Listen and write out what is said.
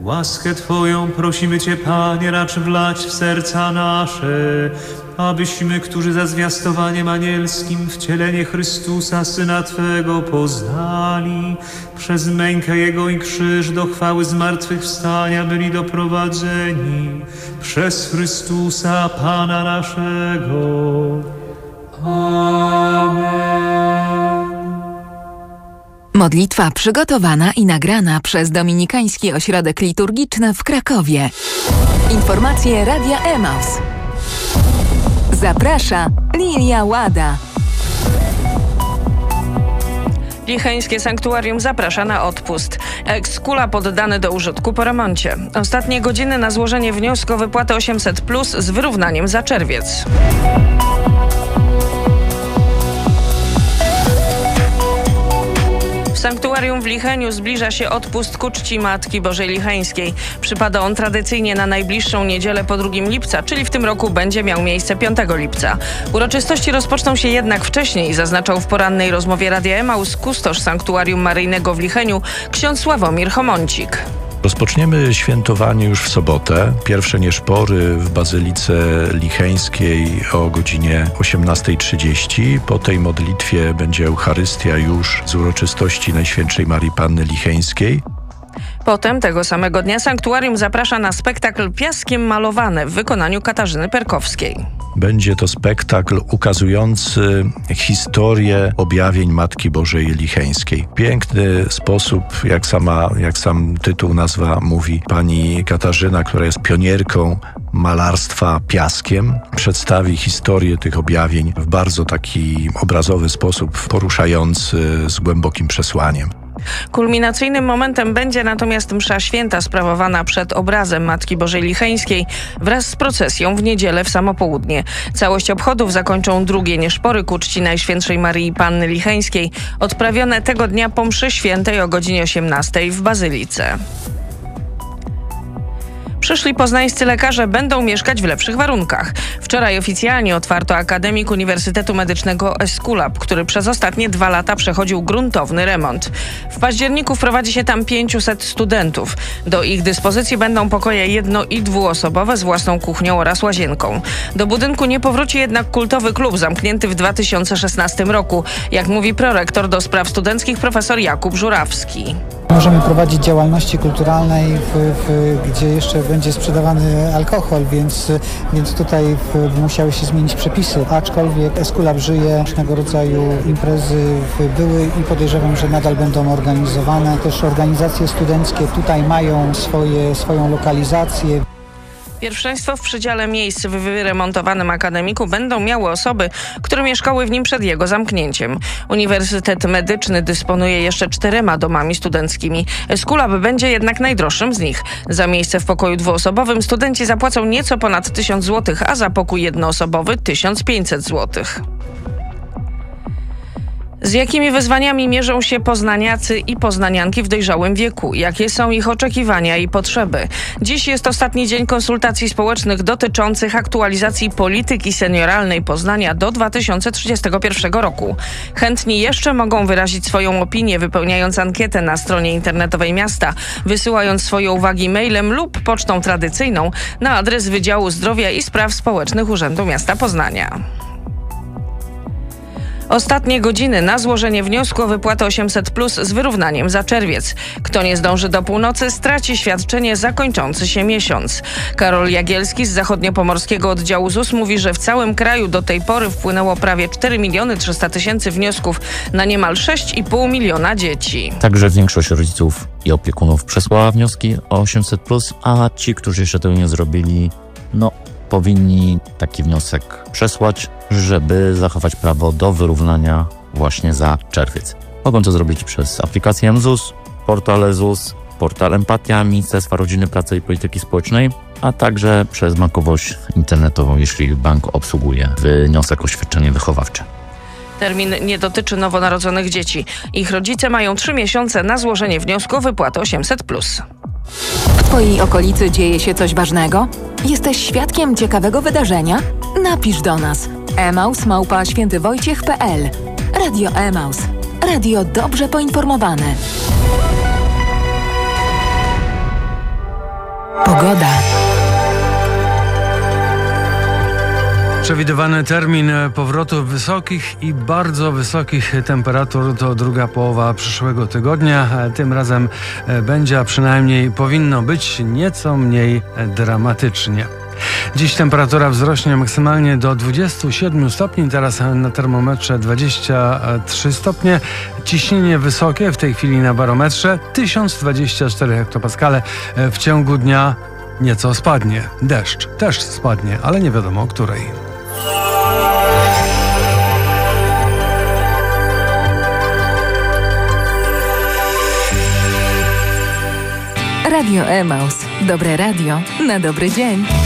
Łaskę Twoją prosimy Cię, Panie, racz wlać w serca nasze, abyśmy, którzy za zwiastowaniem anielskim wcielenie Chrystusa, Syna Twego, poznali, przez mękę Jego i krzyż do chwały zmartwychwstania byli doprowadzeni, przez Chrystusa, Pana naszego. Amen. Modlitwa przygotowana i nagrana przez Dominikański Ośrodek Liturgiczny w Krakowie. Informacje Radia Emaus. Zaprasza Lilia Łada. Licheńskie Sanktuarium zaprasza na odpust. Ekskula poddany do użytku po remoncie. Ostatnie godziny na złożenie wniosku o wypłatę 800+ z wyrównaniem za czerwiec. W Sanktuarium w Licheniu zbliża się odpust ku czci Matki Bożej Licheńskiej. Przypada on tradycyjnie na najbliższą niedzielę po 2 lipca, czyli w tym roku będzie miał miejsce 5 lipca. Uroczystości rozpoczną się jednak wcześniej, zaznaczał w porannej rozmowie Radia Emaus kustosz Sanktuarium Maryjnego w Licheniu, ksiądz Sławomir Chomącik. Rozpoczniemy świętowanie już w sobotę. Pierwsze nieszpory w Bazylice Licheńskiej o godzinie 18:30. Po tej modlitwie będzie Eucharystia już z uroczystości Najświętszej Marii Panny Licheńskiej. Potem tego samego dnia Sanktuarium zaprasza na spektakl Piaskiem malowane w wykonaniu Katarzyny Perkowskiej. Będzie to spektakl ukazujący historię objawień Matki Bożej Licheńskiej. Piękny sposób, jak sam tytuł, nazwa mówi, pani Katarzyna, która jest pionierką malarstwa piaskiem, przedstawi historię tych objawień w bardzo taki obrazowy sposób, poruszający, z głębokim przesłaniem. Kulminacyjnym momentem będzie natomiast msza święta sprawowana przed obrazem Matki Bożej Licheńskiej wraz z procesją w niedzielę w samo południe. Całość obchodów zakończą drugie nieszpory ku czci Najświętszej Marii Panny Licheńskiej, odprawione tego dnia po mszy świętej o godzinie 18 w Bazylice. Przyszli poznańscy lekarze będą mieszkać w lepszych warunkach. Wczoraj oficjalnie otwarto Akademik Uniwersytetu Medycznego Esculap, który przez ostatnie 2 lata przechodził gruntowny remont. W październiku wprowadzi się tam 500 studentów. Do ich dyspozycji będą pokoje 1- i 2-osobowe z własną kuchnią oraz łazienką. Do budynku nie powróci jednak kultowy klub zamknięty w 2016 roku, jak mówi prorektor do spraw studenckich profesor Jakub Żurawski. Możemy prowadzić działalności kulturalnej, gdzie jeszcze będzie sprzedawany alkohol, więc tutaj musiały się zmienić przepisy. Aczkolwiek Esculap żyje, różnego rodzaju imprezy były i podejrzewam, że nadal będą organizowane. Też organizacje studenckie tutaj mają swoją lokalizację. Pierwszeństwo w przydziale miejsc w wyremontowanym akademiku będą miały osoby, które mieszkały w nim przed jego zamknięciem. Uniwersytet Medyczny dysponuje jeszcze 4 domami studenckimi. Esculap będzie jednak najdroższym z nich. Za miejsce w pokoju 2-osobowym studenci zapłacą nieco ponad 1000 zł, a za pokój 1-osobowy 1500 zł. Z jakimi wyzwaniami mierzą się poznaniacy i poznanianki w dojrzałym wieku? Jakie są ich oczekiwania i potrzeby? Dziś jest ostatni dzień konsultacji społecznych dotyczących aktualizacji polityki senioralnej Poznania do 2031 roku. Chętni jeszcze mogą wyrazić swoją opinię, wypełniając ankietę na stronie internetowej miasta, wysyłając swoje uwagi mailem lub pocztą tradycyjną na adres Wydziału Zdrowia i Spraw Społecznych Urzędu Miasta Poznania. Ostatnie godziny na złożenie wniosku o wypłatę 800+ z wyrównaniem za czerwiec. Kto nie zdąży do północy, straci świadczenie za kończący się miesiąc. Karol Jagielski z zachodniopomorskiego oddziału ZUS mówi, że w całym kraju do tej pory wpłynęło prawie 4 300 000 wniosków na niemal 6,5 miliona dzieci. Także większość rodziców i opiekunów przesłała wnioski o 800+, a ci, którzy jeszcze tego nie zrobili, powinni taki wniosek przesłać, żeby zachować prawo do wyrównania właśnie za czerwiec. Mogą to zrobić przez aplikację mZUS, portal ZUS, portal Empatia Ministerstwa Rodziny, Pracy i Polityki Społecznej, a także przez bankowość internetową, jeśli bank obsługuje wniosek o świadczenie wychowawcze. Termin nie dotyczy nowonarodzonych dzieci. Ich rodzice mają 3 miesiące na złożenie wniosku o wypłatę 800+. W Twojej okolicy dzieje się coś ważnego? Jesteś świadkiem ciekawego wydarzenia? Napisz do nas. emaus@świętywojciech.pl. Radio Emaus. Radio dobrze poinformowane. Pogoda. Przewidywany termin powrotu wysokich i bardzo wysokich temperatur to druga połowa przyszłego tygodnia. Tym razem będzie, a przynajmniej powinno być, nieco mniej dramatycznie. Dziś temperatura wzrośnie maksymalnie do 27 stopni, teraz na termometrze 23 stopnie. Ciśnienie wysokie w tej chwili na barometrze 1024 hektopaskale. W ciągu dnia nieco spadnie. Deszcz też spadnie, ale nie wiadomo o której. Radio Emaus. Dobre radio na dobry dzień.